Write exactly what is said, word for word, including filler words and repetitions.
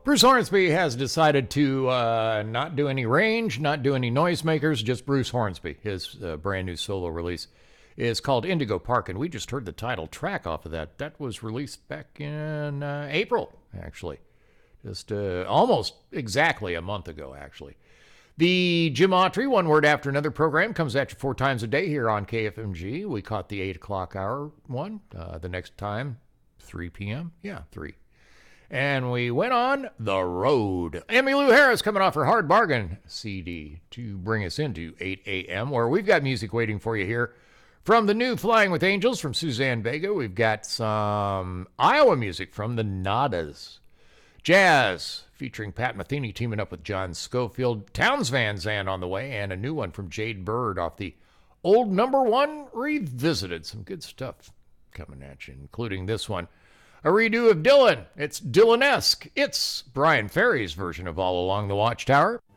Bruce Hornsby has decided to uh, not do any range, not do any noisemakers, just Bruce Hornsby. His uh, brand new solo release is called Indigo Park, and we just heard the title track off of that. That was released back in uh, April, actually. Just uh, almost exactly a month ago, actually. The Jim Autry, One Word After Another program, comes at you four times a day here on K F M G. We caught the eight o'clock hour one. Uh, the next time, three p.m. Yeah, three. And we went on the road. Emmylou Harris coming off her Hard Bargain C D to bring us into eight a.m., where we've got music waiting for you here. From the new Flying with Angels from Suzanne Vega, we've got some Iowa music from the Nadas. Jazz featuring Pat Metheny teaming up with John Schofield. Townes Van Zandt on the way, and a new one from Jade Bird off the old number one revisited. Some good stuff coming at you, including this one. A redo of Dylan. It's Dylan-esque. It's Brian Ferry's version of All Along the Watchtower.